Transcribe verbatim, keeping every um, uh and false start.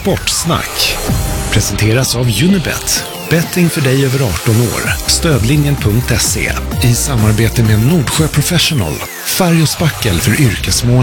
Sportsnack presenteras av Unibet. Betting för dig över arton år. Stödlinjen punkt se i samarbete med Nordsjö Professional. Färg och spackel för yrkesmål.